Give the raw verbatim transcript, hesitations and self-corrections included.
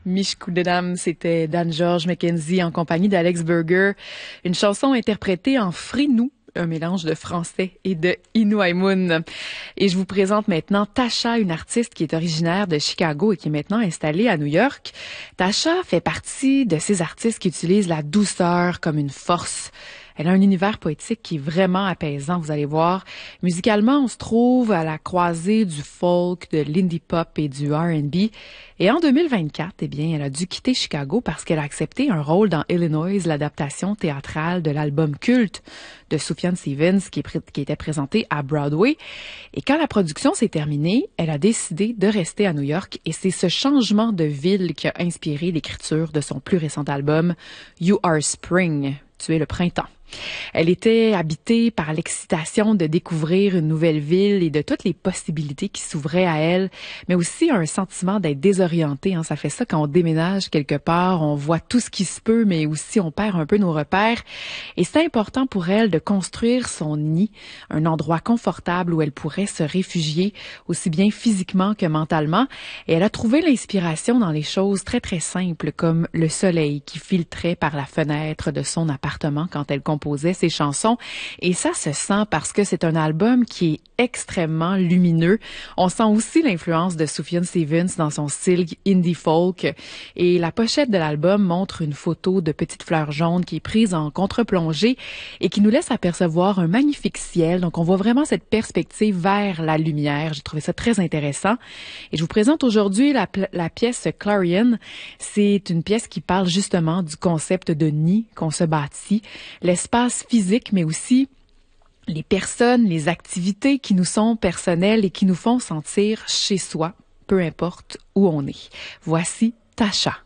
Michkudedam, c'était Dan George Mackenzie en compagnie d'Alex Burger. Une chanson interprétée en frénou, un mélange de français et de Innu-Aimun. Et je vous présente maintenant Tasha, une artiste qui est originaire de Chicago et qui est maintenant installée à New York. Tasha fait partie de ces artistes qui utilisent la douceur comme une force. Elle a un univers poétique qui est vraiment apaisant, vous allez voir. Musicalement, on se trouve à la croisée du folk, de l'indie pop et du R and B. Et en deux mille vingt-quatre, eh bien, elle a dû quitter Chicago parce qu'elle a accepté un rôle dans Illinois, l'adaptation théâtrale de l'album culte de Sufjan Stevens qui, est pré- qui était présenté à Broadway. Et quand la production s'est terminée, elle a décidé de rester à New York et c'est ce changement de ville qui a inspiré l'écriture de son plus récent album, You Are Spring. Tu es le printemps. Elle était habitée par l'excitation de découvrir une nouvelle ville et de toutes les possibilités qui s'ouvraient à elle, mais aussi un sentiment d'être désorientée. Hein. Ça fait ça quand on déménage quelque part, on voit tout ce qui se peut, mais aussi on perd un peu nos repères. Et c'est important pour elle de construire son nid, un endroit confortable où elle pourrait se réfugier, aussi bien physiquement que mentalement. Et elle a trouvé l'inspiration dans les choses très très simples, comme le soleil qui filtrait par la fenêtre de son appartement quand elle composait ses chansons. Et ça se sent parce que c'est un album qui est extrêmement lumineux. On sent aussi l'influence de Sufjan Stevens dans son style indie folk. Et la pochette de l'album montre une photo de petites fleurs jaunes qui est prise en contre-plongée et qui nous laisse apercevoir un magnifique ciel. Donc, on voit vraiment cette perspective vers la lumière. J'ai trouvé ça très intéressant. Et je vous présente aujourd'hui la, la pièce Clarion. C'est une pièce qui parle justement du concept de nid qu'on se bâtit, l'espace physique, mais aussi les personnes, les activités qui nous sont personnelles et qui nous font sentir chez soi, peu importe où on est. Voici Tasha.